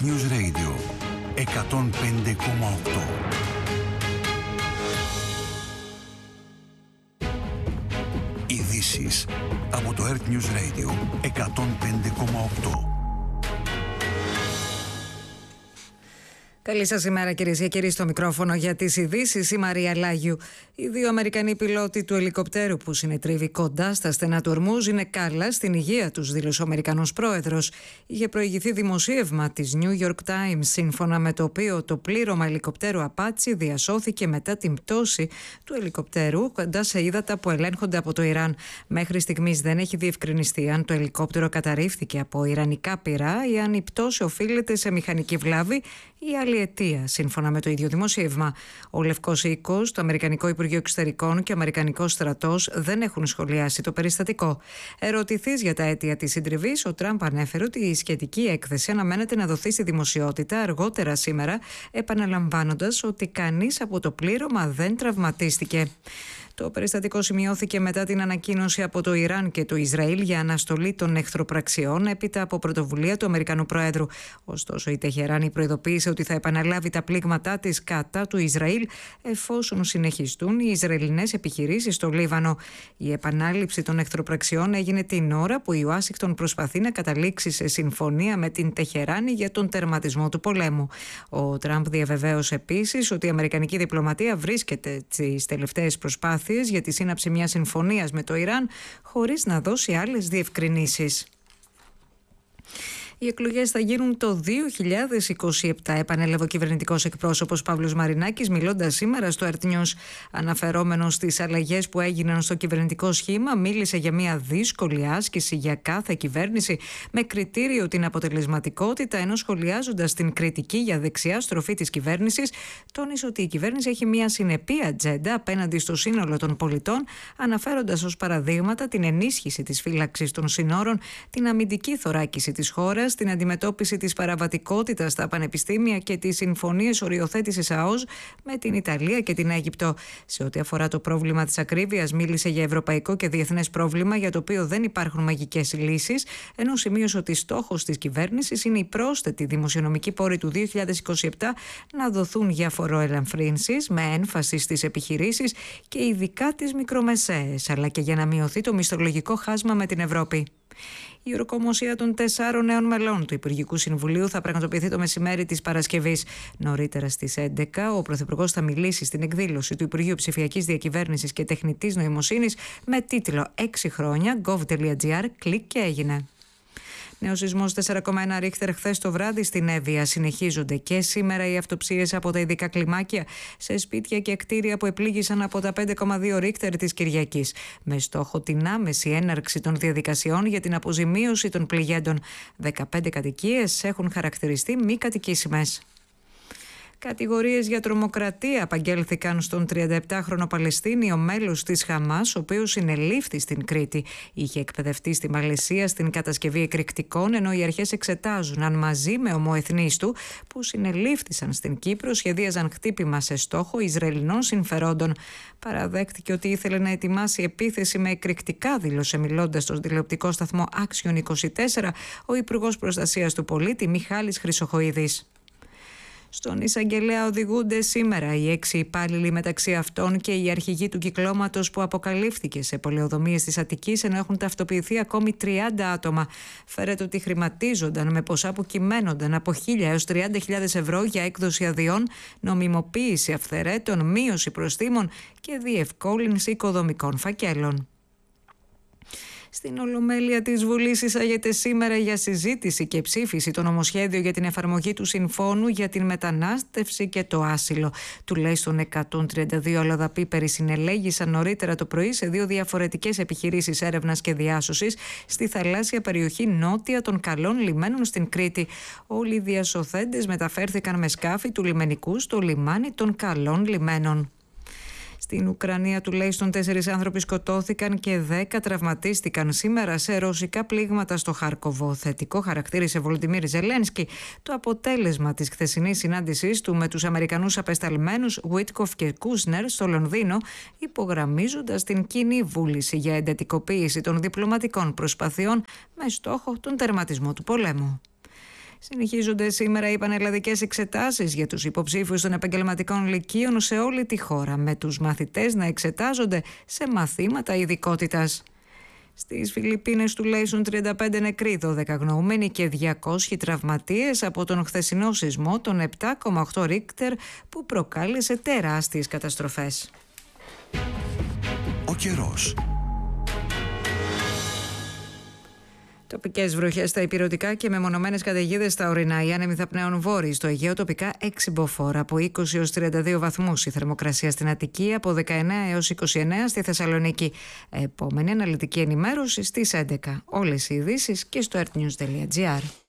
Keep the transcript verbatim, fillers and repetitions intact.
News Radio εκατόν πέντε κόμμα οκτώ. Ειδήσεις από το Earth News Radio εκατόν πέντε κόμμα οκτώ. Καλή σας ημέρα, κυρίες και κύριοι, στο μικρόφωνο για τις ειδήσεις η Μαρία Λάγιου. Οι δύο Αμερικανοί πιλότοι του ελικοπτέρου που συνετρίβει κοντά στα στενά του Ορμούζ είναι καλά στην υγεία τους, δήλωσε ο Αμερικανός πρόεδρος. Είχε προηγηθεί δημοσίευμα της New York Times, σύμφωνα με το οποίο το πλήρωμα ελικοπτέρου Apache διασώθηκε μετά την πτώση του ελικοπτέρου κοντά σε ύδατα που ελέγχονται από το Ιράν. Μέχρι στιγμής δεν έχει διευκρινιστεί αν το ελικόπτερο καταρρίφθηκε από ιρανικά πυρά ή αν η πτώση οφείλεται σε μηχανική βλάβη ή άλλη αιτία, σύμφωνα με το ίδιο δημοσίευμα. Ο Λευκός Οίκος, το Αμερικανικό Υπουργείο Εξωτερικών και ο Αμερικανικός Στρατός δεν έχουν σχολιάσει το περιστατικό. Ερωτηθείς για τα αίτια της συντριβής, ο Τραμπ ανέφερε ότι η σχετική έκθεση αναμένεται να δοθεί στη δημοσιότητα αργότερα σήμερα, επαναλαμβάνοντας ότι κανείς από το πλήρωμα δεν τραυματίστηκε. Το περιστατικό σημειώθηκε μετά την ανακοίνωση από το Ιράν και το Ισραήλ για αναστολή των εχθροπραξιών έπειτα από πρωτοβουλία του Αμερικανού Προέδρου. Ωστόσο, η Τεχεράνη προειδοποίησε ότι θα επαναλάβει τα πλήγματά της κατά του Ισραήλ εφόσον συνεχιστούν οι Ισραηλινές επιχειρήσεις στο Λίβανο. Η επανάληψη των εχθροπραξιών έγινε την ώρα που η Ουάσιγκτον προσπαθεί να καταλήξει σε συμφωνία με την Τεχεράνη για τον τερματισμό του πολέμου. Ο Τραμπ διαβεβαίωσε επίσης ότι η αμερικανική διπλωματία βρίσκεται στις τελευταίες προσπάθειες για τη σύναψη μιας συμφωνίας με το Ιράν, χωρίς να δώσει άλλες διευκρινήσεις. Οι εκλογές θα γίνουν το δύο χιλιάδες είκοσι επτά, επανέλαβε ο κυβερνητικός εκπρόσωπος Παύλος Μαρινάκης, μιλώντας σήμερα στο Earth News. Αναφερόμενος στις αλλαγές που έγιναν στο κυβερνητικό σχήμα, μίλησε για μια δύσκολη άσκηση για κάθε κυβέρνηση, με κριτήριο την αποτελεσματικότητα, ενώ σχολιάζοντας την κριτική για δεξιά στροφή της κυβέρνησης, τόνισε ότι η κυβέρνηση έχει μια συνεπή ατζέντα απέναντι στο σύνολο των πολιτών, αναφέροντας ως παραδείγματα την ενίσχυση της φύλαξης των συνόρων, την αμυντική θωράκιση της χώρας, στην αντιμετώπιση της παραβατικότητας στα πανεπιστήμια και τις συμφωνίες οριοθέτησης ΑΟΣ με την Ιταλία και την Αίγυπτο. Σε ό,τι αφορά το πρόβλημα της ακρίβειας, μίλησε για ευρωπαϊκό και διεθνές πρόβλημα για το οποίο δεν υπάρχουν μαγικές λύσεις, ενώ σημείωσε ότι στόχος της κυβέρνησης είναι οι πρόσθετοι δημοσιονομικοί πόροι του δύο χιλιάδες είκοσι επτά να δοθούν για φοροελαφρύνσεις με έμφαση στις επιχειρήσεις και ειδικά τις μικρομεσαίες, αλλά και για να μειωθεί το μισθολογικό χάσμα με την Ευρώπη. Η οροκομοσία των τεσσάρων νέων μελών του Υπουργικού Συμβουλίου θα πραγματοποιηθεί το μεσημέρι της Παρασκευής. Νωρίτερα στις έντεκα, ο Πρωθυπουργός θα μιλήσει στην εκδήλωση του Υπουργείου Ψηφιακής Διακυβέρνησης και Τεχνητής Νοημοσύνης με τίτλο έξι χρόνια gov.gr, κλικ και έγινε. Νέος σεισμός τέσσερα κόμμα ένα ρίχτερ χθες το βράδυ στην Εύβοια. Συνεχίζονται και σήμερα οι αυτοψίες από τα ειδικά κλιμάκια σε σπίτια και κτίρια που επλήγησαν από τα πέντε κόμμα δύο ρίχτερ της Κυριακής, με στόχο την άμεση έναρξη των διαδικασιών για την αποζημίωση των πληγέντων. δεκαπέντε κατοικίες έχουν χαρακτηριστεί μη κατοικήσιμες. Κατηγορίες για τρομοκρατία απαγγέλθηκαν στον τριανταεπτάχρονο Παλαιστίνιο μέλος της Χαμάς, ο οποίος συνελήφθη στην Κρήτη. Είχε εκπαιδευτεί στη Μαλαισία στην κατασκευή εκρηκτικών, ενώ οι αρχές εξετάζουν αν μαζί με ομοεθνείς του που συνελήφθησαν στην Κύπρο σχεδίαζαν χτύπημα σε στόχο Ισραηλινών συμφερόντων. Παραδέχτηκε ότι ήθελε να ετοιμάσει επίθεση με εκρηκτικά, δήλωσε μιλώντας στον τηλεοπτικό σταθμό Action είκοσι τέσσερα ο Υπουργός Προστασίας του Πολίτη Μιχάλης Χρυσοχοίδης. Στον εισαγγελέα οδηγούνται σήμερα οι έξι υπάλληλοι, μεταξύ αυτών και οι αρχηγοί του κυκλώματος που αποκαλύφθηκε σε πολεοδομίες της Αττικής, ενώ έχουν ταυτοποιηθεί ακόμη τριάντα άτομα. Φέρεται ότι χρηματίζονταν με ποσά που κυμαίνονταν από χίλια έως τριάντα χιλιάδες ευρώ για έκδοση αδειών, νομιμοποίηση αυθαιρέτων, μείωση προστίμων και διευκόλυνση οικοδομικών φακέλων. Στην Ολομέλεια της Βουλής εισάγεται σήμερα για συζήτηση και ψήφιση το νομοσχέδιο για την εφαρμογή του Συμφώνου για την μετανάστευση και το άσυλο. Τουλάχιστον εκατόν τριάντα δύο αλλοδαπίπεροι συνελέγησαν νωρίτερα το πρωί σε δύο διαφορετικές επιχειρήσεις έρευνας και διάσωσης στη θαλάσσια περιοχή νότια των Καλών Λιμένων στην Κρήτη. Όλοι οι διασωθέντες μεταφέρθηκαν με σκάφη του λιμενικού στο λιμάνι των Καλών Λιμένων. Στην Ουκρανία τουλάχιστον τέσσερις άνθρωποι σκοτώθηκαν και δέκα τραυματίστηκαν σήμερα σε ρωσικά πλήγματα στο Χάρκοβο. Θετικό χαρακτήρισε Βολοντιμίρ Ζελένσκι το αποτέλεσμα της χθεσινής συνάντησής του με τους Αμερικανούς απεσταλμένους Βίτκοφ και Κούσνερ στο Λονδίνο, υπογραμμίζοντας την κοινή βούληση για εντατικοποίηση των διπλωματικών προσπαθειών με στόχο τον τερματισμό του πολέμου. Συνεχίζονται σήμερα οι πανελλαδικές εξετάσεις για τους υποψήφιους των επαγγελματικών λυκείων σε όλη τη χώρα, με τους μαθητές να εξετάζονται σε μαθήματα ειδικότητας. Στις Φιλιππίνες τουλάχιστον τριάντα πέντε νεκροί, δώδεκα αγνοούμενοι και διακόσιοι τραυματίες από τον χθεσινό σεισμό των επτά κόμμα οκτώ Ρίκτερ που προκάλεσε τεράστιες καταστροφές. Ο καιρός. Τοπικές βροχές στα ηπειρωτικά και μεμονωμένες καταιγίδες στα ορεινά. Οι άνεμοι θα πνέουν βόρειοι, στο Αιγαίο τοπικά έξι μποφόρ, από είκοσι έως τριάντα δύο βαθμούς. Η θερμοκρασία στην Αττική από δεκαεννέα έως είκοσι εννέα στη Θεσσαλονίκη. Επόμενη αναλυτική ενημέρωση στις έντεκα. Όλες οι ειδήσεις και στο earthnews τελεία gr.